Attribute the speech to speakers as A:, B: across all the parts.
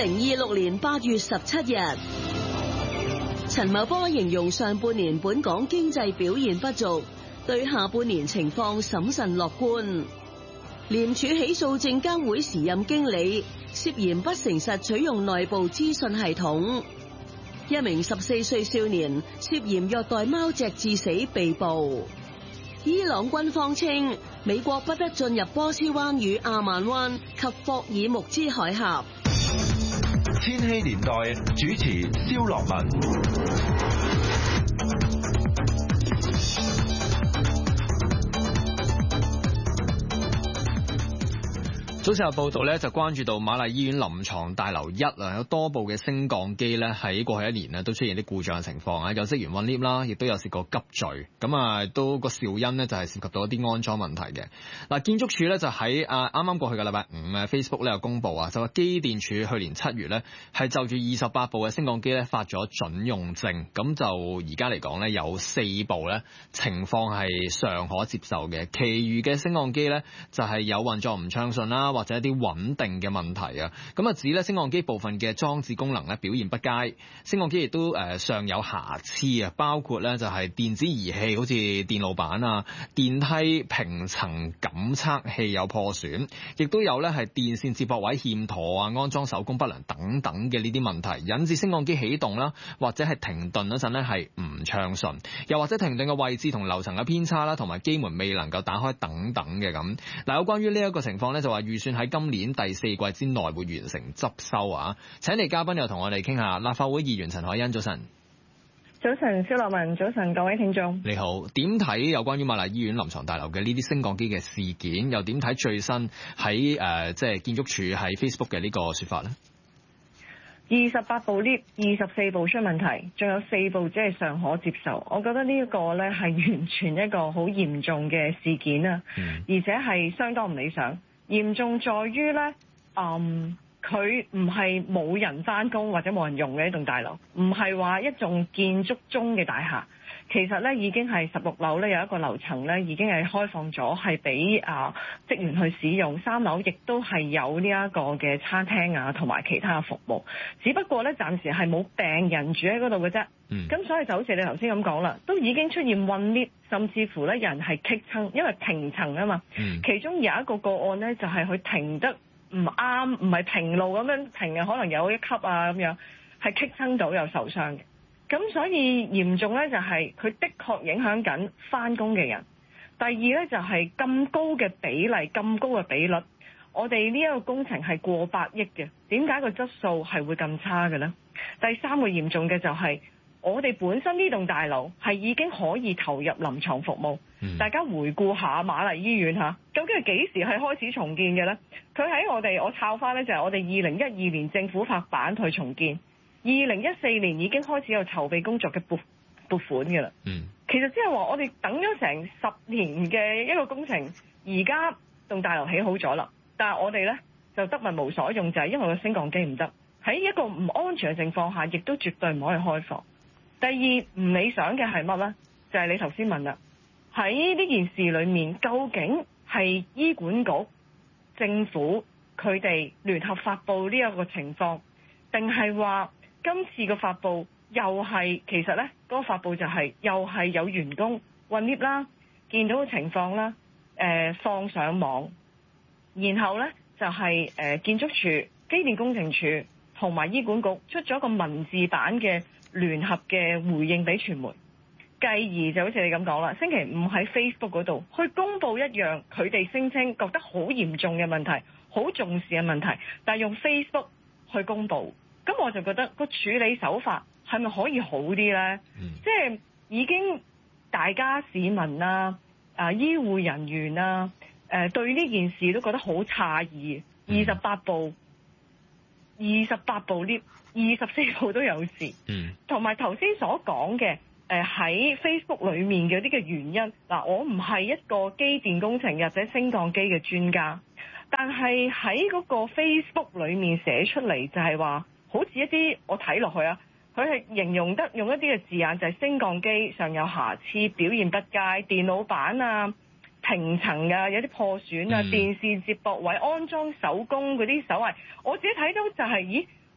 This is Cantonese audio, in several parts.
A: 2026年8月17日，陳茂波形容上半年本港經濟表現不俗，對下半年情況審慎樂觀。廉署起訴證監會時任經理涉嫌不誠實取用內部資訊系統。一名14歲少年涉嫌虐待貓隻致死被捕。伊朗軍方稱美國不得進入波斯灣與阿曼灣及霍爾木茲海峽。
B: 千禧年代主持蕭樂文。
C: 早前有報道咧，就關注到瑪麗醫院臨床大樓1啊，有多部嘅升降機咧喺過去一年咧都出現啲故障嘅情況啊，有職員困 lift 啦，亦都有試過急墜，咁啊都個肇因呢就係涉及到一啲安裝問題嘅。嗱，建築署咧就喺啱啱過去嘅禮拜五啊 Facebook 咧有公佈啊，就話機電署去年7月咧係就住28部嘅升降機咧發咗準用證，咁就而家嚟講咧有4部咧情況係尚可接受嘅，其餘嘅升降機咧就係有運作唔暢順啦，或者一啲穩定嘅問題啊，咁啊指咧升降機部分嘅裝置功能咧表現不佳，升降機亦都尚有瑕疵啊，包括咧就係電子儀器好似電路板啊、電梯平層感測器有破損，亦都有咧係電線接駁位欠妥啊、安裝手工不良等等嘅呢啲問題，引致升降機起動啦，或者係停頓嗰陣咧係唔暢順，又或者停頓嘅位置同樓層嘅偏差啦，同埋機門未能夠打開等等嘅咁。嗱，有關於呢一個情況咧，就話預算喺今年第4季之內會完成執收啊！請嚟嘉賓又同我哋傾下，立法會議員陳凱欣，早晨。
D: 早晨，蕭樂文，早晨，各位聽眾。
C: 你好，點睇有關於瑪麗醫院臨床大樓嘅呢啲升降機嘅事件？又點睇最新喺即係建築署喺 Facebook 嘅呢個說法呢？28
D: 部 lift， 24部出問題，仲有4部只係尚可接受。我覺得呢一個呢係完全一個好嚴重嘅事件啊，而且係相當唔理想。嚴重在於呢，佢唔係冇人返工或者冇人用嘅一棟大樓，唔係話一棟建築中嘅大廈。其實呢已經係16樓呢有一個樓層呢已經係開放咗，係俾職員去使用。3樓亦都係有呢一個嘅餐廳啊，同埋其他嘅服務。只不過呢暫時係冇病人住喺嗰度嘅啫。咁所以就好似你頭先咁講啦，都已經出現混 lift， 甚至乎呢有人係棘親，因為平層啊嘛。其中有一個個案呢，就係佢停得唔啱，唔係平路咁樣停嘅，可能有1級啊咁樣，係棘親到又受傷嘅。咁所以嚴重咧就係佢的確影響緊返工嘅人。第二咧就係咁高嘅比例、咁高嘅比率，我哋呢一個工程係過百億嘅，點解個質素係會咁差嘅呢？第3個嚴重嘅就係我哋本身呢棟大樓係已經可以投入臨床服務。大家回顧下瑪麗醫院嚇，究竟係幾時係開始重建嘅呢？佢喺我抄翻咧就係我哋2012年政府發版去重建。2014年已經開始有籌備工作嘅撥款嘅啦。其實即係話我哋等咗成10年嘅一個工程，而家棟大樓起好咗啦，但係我哋呢就得物無所用，就係因為個升降機唔得，喺一個唔安全嘅情況下，亦都絕對唔可以開放。第二唔理想嘅係乜呢？就係你頭先問啦，喺呢件事裏面，究竟係醫管局、政府佢哋聯合發布呢一個情況，定係話今次個發布又係其實呢嗰個發布就係又係有員工混 lift 啦，見到嘅情況啦，放上網，然後呢就係建築署、機電工程署同埋醫管局出咗一個文字版嘅聯合嘅回應俾傳媒，繼而就好似你咁講啦，星期5喺 Facebook 嗰度去公佈一樣佢哋聲稱覺得好嚴重嘅問題、好重視嘅問題，但係用 Facebook 去公佈。咁我就覺得個處理手法係咪可以好啲呢？即係已經大家市民啦、醫護人員啦、對呢件事都覺得好詫異。28部 lift， 24部都有事。同埋頭先所講嘅喺 Facebook 裏面嘅啲嘅原因，我唔係一個機電工程或者升降機嘅專家，但係喺嗰個 Facebook 裏面寫出嚟就係話，好似一啲我睇落去啊，佢係形容得用一啲嘅字眼，就係升降機上有瑕疵、表現不佳、電腦板啊、平層啊有啲破損啊、電線接駁位安裝手工嗰啲手藝，我自己睇到就係，咦，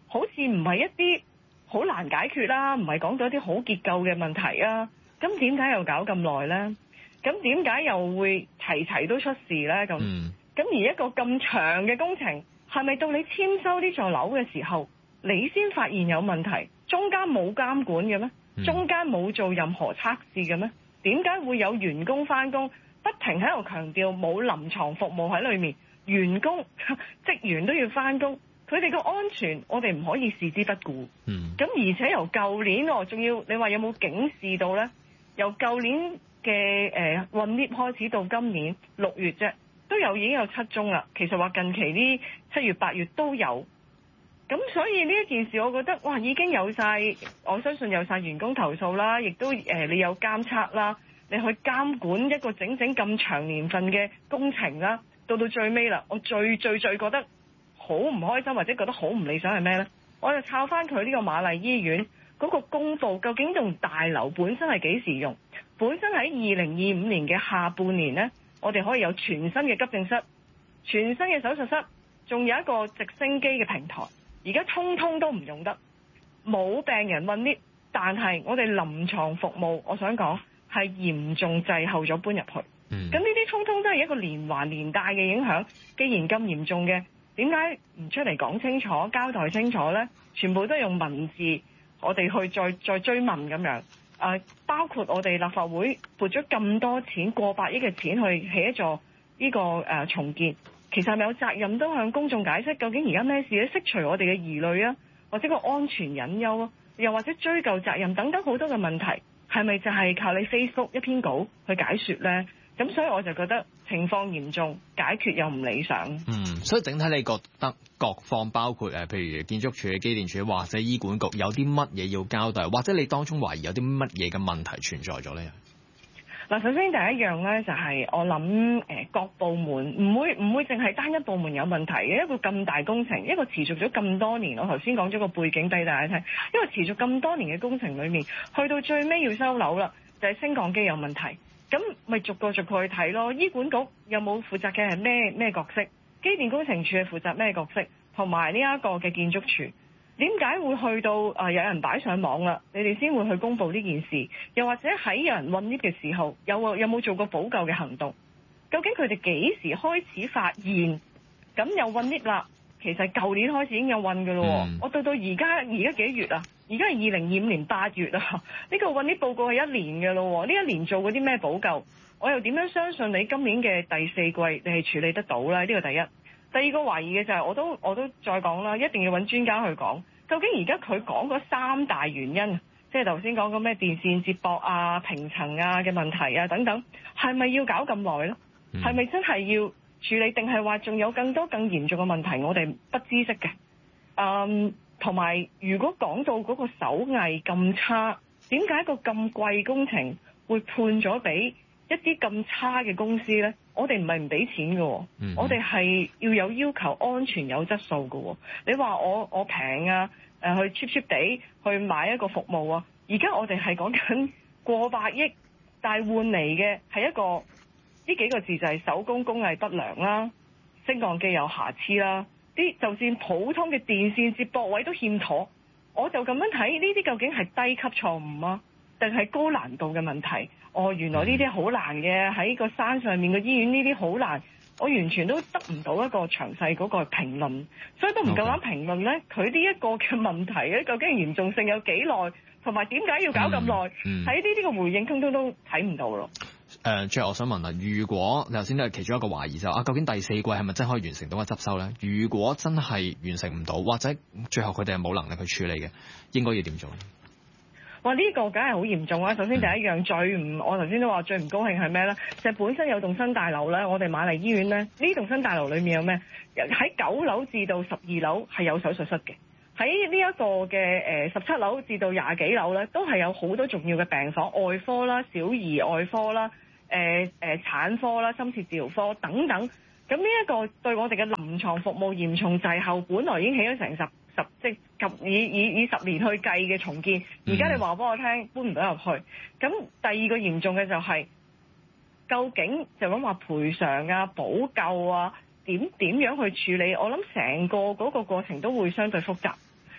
D: 好似唔係一啲好難解決啦，唔係講到一啲好結構嘅問題啊。咁點解又搞咁耐呢？咁點解又會齊都出事呢？咁而一個咁長嘅工程，係咪到你簽收呢座樓嘅時候，你先發現有問題？中間冇監管嘅咩？中間冇做任何測試嘅咩？點解會有員工返工不停喺度強調冇臨床服務喺裏面？員工職員都要返工，佢哋個安全我哋唔可以視之不顧。咁而且由舊年仲要你話有冇警示到呢？由舊年嘅運 lift 開始到今年6月啫，已經有7宗啦。其實話近期呢7月8月都有。咁所以呢一件事，我覺得哇，已經有晒，我相信有晒員工投訴啦，亦都你有監測啦，你去監管一個整咁長年份嘅工程啦，到最尾啦，我最覺得好唔開心或者覺得好唔理想係咩呢？我就抄翻佢呢個瑪麗醫院嗰個公佈，究竟棟大樓本身係幾時用？本身喺2025年嘅下半年呢，我哋可以有全新嘅急症室、全新嘅手術室，仲有一個直升機嘅平台。而家通通都唔用得，冇病人運 lift，但係我哋臨床服務，我想講係嚴重滯後咗搬入去。咁呢啲通通都係一個連環連帶嘅影響。既然咁嚴重嘅，點解唔出嚟講清楚、交代清楚呢？全部都用文字，我哋去再追問咁樣。包括我哋立法會撥咗咁多錢，過百億嘅錢去起一座呢個重建。其實係咪有責任都向公眾解釋究竟而家咩事咧？釋除我哋嘅疑慮啊，或者個安全隱憂啊，又或者追究責任等等好多嘅問題，係咪就係靠你 Facebook 一篇稿去解說呢？咁所以我就覺得情況嚴重，解決又唔理想。
C: 所以整體你覺得各方包括譬如建築署、機電署或者醫管局有啲乜嘢要交代，或者你當中懷疑有啲乜嘢嘅問題存在咗呢？
D: 嗱，首先第一樣咧就係我諗各部門唔會淨係單一部門有問題嘅。一個咁大工程，一個持續咗咁多年，我頭先講咗個背景俾大家聽，因為持續咁多年嘅工程裏面，去到最尾要收樓啦，就係升降機有問題，咁咪逐個去睇咯。醫管局有冇負責嘅係咩角色？機電工程署係負責咩角色？同埋呢一個嘅建築署。點解會去到有人擺上網啦？你哋先會去公佈呢件事，又或者喺有人運 lift 嘅時候，有冇做過補救嘅行動？究竟佢哋幾時開始發現咁有運 lift 啦？其實舊年開始已經有運㗎咯。我到而家幾月啊？而家係2025年8月啊！呢個運 lift 報告係1年㗎咯。呢1年做過啲咩補救？我又點樣相信你今年嘅第4季你係處理得到咧？呢個第一。第二個懷疑嘅就係我都再講啦，一定要揾專家去講，究竟而家佢講嗰3大原因，即係頭先講嗰咩電線接駁啊、平層啊嘅問題啊等等，係咪要搞咁耐呢？係咪真係要處理，定係話仲有更多更嚴重嘅問題我哋不知悉嘅？同埋如果講到嗰個手藝咁差，點解個咁貴工程會判咗俾一啲咁差嘅公司呢？我哋唔係唔俾錢嘅，我哋係要有求安全有質素嘅。你話我平啊，去 cheap 地去買一個服務啊，而家我哋係講緊過百億，但係換嚟嘅係一個呢幾個字就係手工工藝不良啦，升降機有瑕疵啦，就算普通嘅電線接駁位都欠妥，我就咁樣睇呢啲究竟係低級錯誤啊，定係高難度嘅問題？原來呢啲好難嘅，喺個山上面嘅醫院呢啲好難，我完全都得唔到一個詳細嗰個評論，所以都唔夠膽評論呢。佢呢一個嘅問題咧，究竟嚴重性有幾耐，同埋點解要搞咁耐？喺呢啲嘅回應通通都睇唔到咯。
C: 最後我想問啦，如果你頭先都係其中一個懷疑就究竟第4季係咪真可以完成到個執收咧？如果真係完成唔到，或者最後佢哋係冇能力去處理嘅，應該要點做？
D: 哇！呢個梗係好嚴重啊！首先第一樣我頭先都話最唔高興係咩呢？就係本身有棟新大樓呢，我哋瑪麗醫院呢，呢棟新大樓裏面有咩？喺9樓至到12樓係有手術室嘅，喺呢一個嘅17樓至到20幾樓呢，都係有好多重要嘅病房，外科啦、小兒外科啦、產科啦、深切治療科等等。咁呢一個對我哋嘅臨床服務嚴重滯後，本來已經起咗成以10年去計嘅重建，而家你話俾我聽搬唔到入去。咁第二個嚴重嘅就係，究竟就咁話賠償啊、補救啊，點樣去處理？我諗成個嗰個過程都會相對複雜。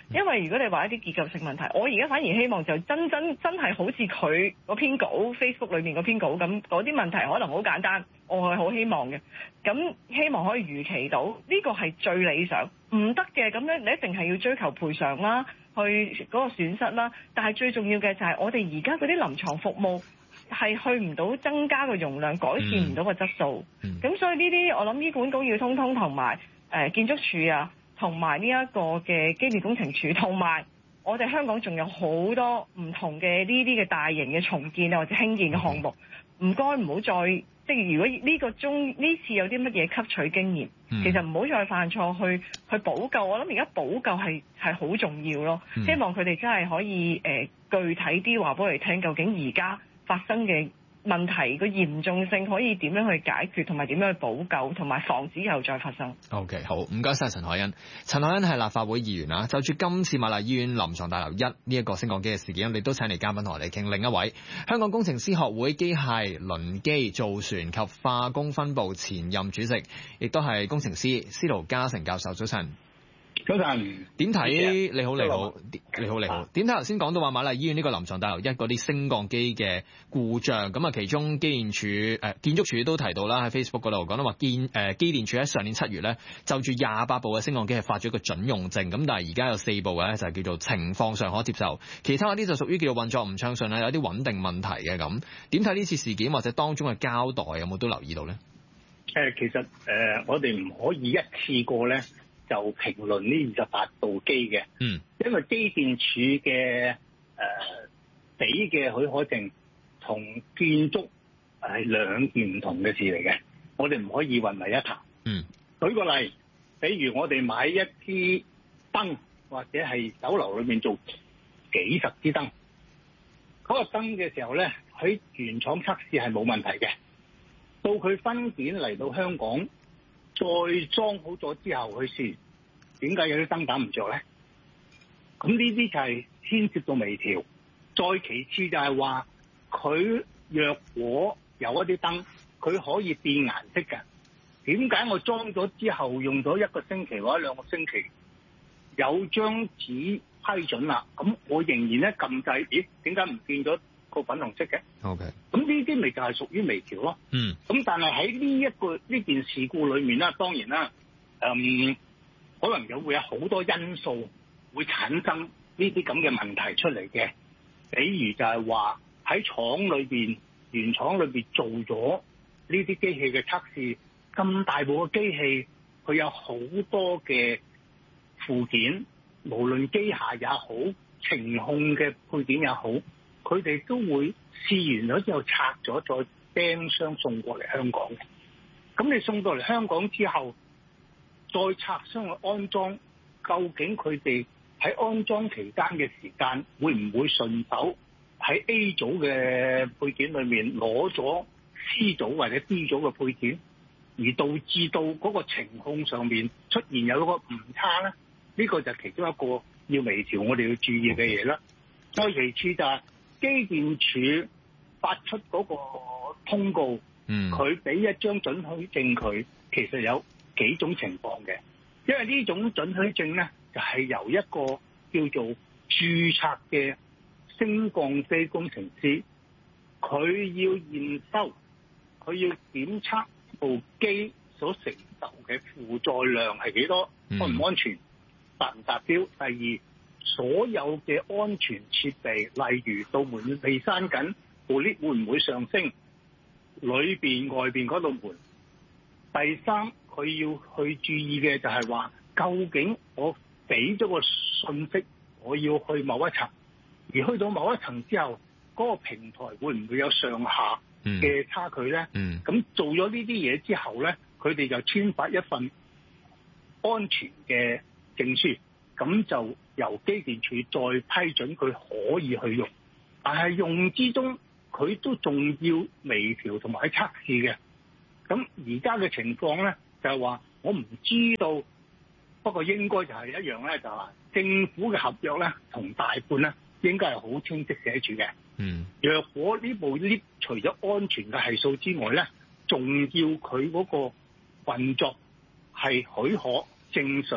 D: 因為如果你話一啲結構性問題，我而家反而希望就真係好似佢嗰篇稿 Facebook 裏面嗰篇稿咁，嗰啲問題可能好簡單，我係好希望嘅。咁希望可以預期到呢個係最理想，唔得嘅咁樣你一定係要追求賠償啦，去嗰個損失啦。但係最重要嘅就係我哋而家嗰啲臨床服務係去唔到增加個容量，改善唔到個質素。咁所以呢啲我諗醫管局要通同埋建築署啊，同埋呢一個嘅機電工程署，同埋我哋香港仲有好多唔同嘅呢啲嘅大型嘅重建啊或者興建嘅項目，唔該唔好再即係如果呢次有啲乜嘢吸取經驗，其實唔好再犯錯去補救。我諗而家補救係好重要咯。希望佢哋真係可以具體啲話俾我哋聽，究竟而家發生嘅問題個嚴重性可以點樣去解決，同埋點樣去補救，同埋防止以後再發生。
C: OK， 好，唔該晒陳凱欣。陳凱欣係立法會議員啊，就住今次瑪麗醫院臨床大樓1呢一個升降機嘅事件，我哋都請嚟嘉賓同我哋傾。另一位香港工程師學會機械輪機造船及化工分部前任主席，亦都係工程師司徒家成教授。早晨。
E: 早晨，
C: 點睇？你好。點睇頭先講到話瑪麗醫院呢個臨床大樓1嗰啲升降機嘅故障，咁啊，其中機電署建築署都提到啦，喺 Facebook 嗰度講到話機電署喺上年7月咧，就住28部嘅升降機係發咗一個準用證，咁但係而家有4部嘅咧就係叫做情況尚可接受，其他嗰啲就屬於叫做運作唔暢順啦，有啲穩定問題嘅咁。點睇呢次事件或者當中嘅交代有冇都留意到咧？
E: 其實我哋唔可以一次過咧就評論呢28部機嘅，因為機電署嘅俾嘅許可證同建築係兩件唔同嘅事嚟嘅，我哋唔可以混為一談。舉個例，比如我哋買一支燈，或者係酒樓裏面做幾十支燈，嗰個燈嘅時候咧，喺原廠測試係冇問題嘅，到佢分件嚟到香港，再裝好咗之後去試，點解有啲燈打唔着咧？咁呢啲就係牽涉到微調。再其次就係話，佢若果有一啲燈，佢可以變顏色嘅。點解我裝咗之後用咗1個星期或者2個星期，有張紙批准啦，咁我仍然咧撳掣，咦？點解唔變咗個粉紅色嘅
C: ？OK，
E: 咁呢啲咪就係屬於微調咯。咁但係喺呢件事故裏面啦，當然啦，可能會有好多因素會產生呢啲咁嘅問題出嚟嘅。比如就係話喺原廠裏邊做咗呢啲機器嘅測試，咁大部嘅機器佢有好多嘅附件，無論機械也好，程控嘅配件也好，佢哋都會試完咗之後拆咗，再釘箱送過嚟香港嘅。咁你送到嚟香港之後，再拆箱去安裝，究竟佢哋喺安裝期間嘅時間會唔會順手喺 A 組嘅配件裏面攞咗 C 組或者 D 組嘅配件，而導致到嗰個程控上面出現有一個誤差咧？呢個就係其中一個要微調我哋要注意嘅嘢啦。再其次就係機電署發出嗰個通告，佢俾一張准許證佢，其實有幾種情況嘅。因為呢種准許證咧，就係由一個叫做註冊嘅升降機工程師，佢要驗收，佢要檢測部機所承受嘅負載量係幾多，安唔安全，達唔達標。第二，所有嘅安全設備，例如道門被閂緊，部 lift 會唔會上升，裏邊外邊嗰道門。第三，佢要去注意嘅就係話，究竟我俾咗個信息，我要去某一層，而去到某一層之後，嗰個平台會唔會有上下嘅差距咧？咁做咗呢啲嘢之後咧，佢哋就簽發一份安全嘅證書，咁就由機電署再批准佢可以去用。但係用之中，佢都仲要微調同埋去測試嘅。咁而家嘅情況咧，就係話我唔知道，不過應該就係一樣咧，就係話政府嘅合約咧同大判咧應該係好清晰寫住嘅。若果呢部 lift 除咗安全嘅係數之外咧，仲要佢嗰個運作係許可正常，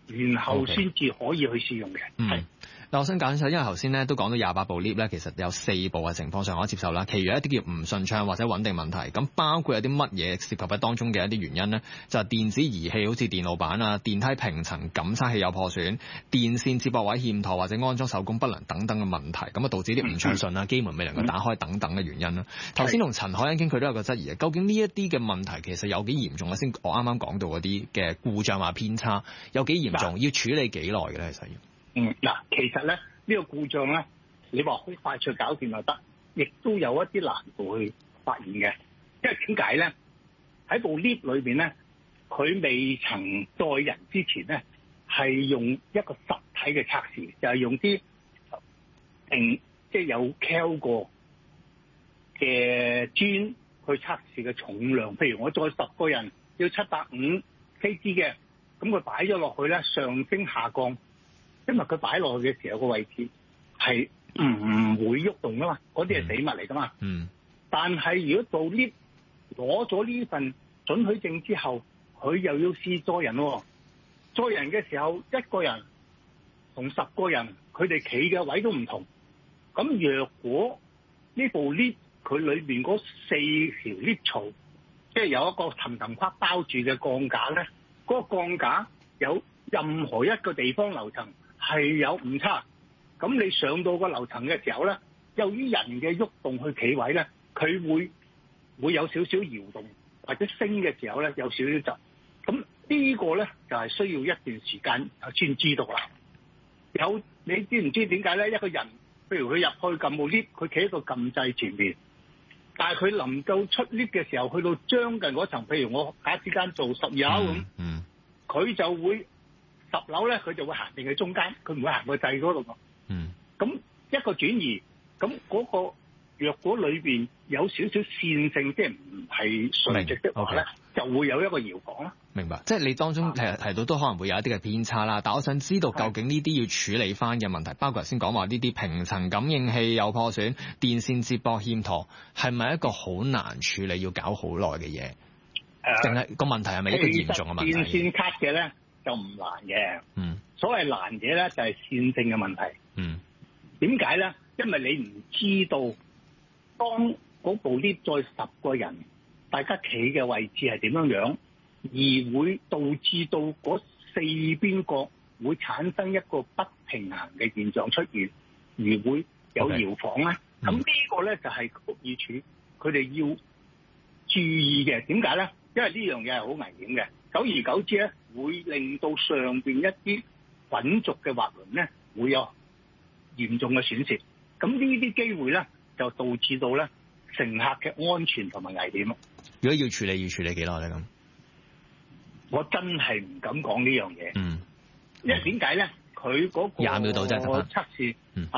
E: 然後先至可以去試用嘅。係。
C: 嗱，我想講下，因為頭先咧都講到28部 lift 咧，其實有4部嘅情況上可以接受啦，其餘一啲叫唔順暢或者穩定問題，咁包括有啲乜嘢涉及喺當中嘅一啲原因呢？就係電子儀器好似電路板啊、電梯平層感測器有破損、電線接駁位欠妥或者安裝手工不良等等嘅問題，咁啊導致啲唔暢順啊、機門未能夠打開等等嘅原因啦。頭先同陳凱欣傾，佢都有個質疑嘅，究竟呢一啲嘅問題其實有幾嚴重啊？先我啱啱講到嗰啲嘅故障或偏差有幾嚴重，要處理幾耐嘅咧？其實要
E: 其實咧呢個故障咧，你話好快脆搞掂就得，亦都有一啲難度去發現嘅。因為點解咧？喺部 lift 裏邊咧，佢未曾載人之前咧，係用一個實體嘅測試，就係用啲即係有 Cal 過嘅磚去測試嘅重量。譬如我載10個人要750 kg 嘅，咁佢擺咗落去咧，上升下降。因為佢擺落去嘅時候個位置係唔會喐動噶嘛，嗰啲係死物嚟噶嘛。但係如果做 lift 攞咗呢份准許證之後，佢又要試載人喎。載人嘅時候，一個人同10個人，佢哋企嘅位都唔同。咁若果呢部 lift 佢裏邊嗰4條 lift 槽，即係有一個層層框包住嘅鋼架咧，嗰個鋼架有任何一個地方樓層係有誤差，咁你上到個樓層嘅時候咧，由於人嘅喐動去企位咧，佢會有少少搖動，或者升嘅時候咧有少少窒。咁呢個咧就係需要一段時間先知道啦。你知唔知點解咧？一個人譬如佢入去撳部 lift，佢企喺個撳掣前面，但係佢臨到出 lift 嘅時候，去到將近嗰層，譬如我假之間做12樓咁，佢就會10樓咧，佢就會行定喺中間，佢唔會行個掣嗰度。咁一個轉移，咁嗰個若果裏邊有少少線性，即係唔係垂直的話咧，就會有一個搖晃啦。
C: 明白，即係你當中提到都可能會有一啲嘅偏差啦。但我想知道究竟呢啲要處理翻嘅問題，包括頭先講話呢啲平層感應器有破損、電線接駁欠妥，係咪一個好難處理、要搞好耐嘅嘢？定係個問題係咪一個嚴重嘅問題？
E: 電線卡嘅咧就唔難嘅。所謂難嘅咧就係線性嘅問題。點解咧？因為你唔知道當嗰部 lift 載10個人，大家企嘅位置係點樣樣，而會導致到嗰4邊角會產生一個不平衡嘅現象出現，而會有搖晃咧。咁呢個咧就係屋宇署佢哋要注意嘅。點解咧？因為呢樣嘢係好危險嘅，久而久之咧會令到上邊一啲滾軸嘅滑輪咧會有嚴重嘅損蝕。咁呢啲機會咧就導致到咧乘客嘅安全同埋危險。
C: 如果要處理幾耐咧？咁
E: 我真係唔敢講呢樣嘢。因為點解咧？佢嗰個
C: 20秒到啫，
E: 測試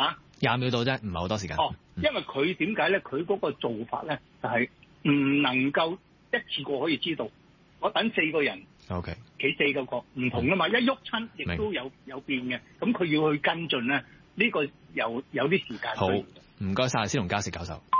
C: 20秒到啫，唔係好多時間。
E: 因為佢點解咧？佢嗰個做法咧就係唔能夠一次過可以知道。我等4個人企4個角唔同㗎嘛，一喐親亦都有變嘅。咁佢要去跟進咧，呢個有啲時間。
C: 好，唔該晒，施龍嘉士教授。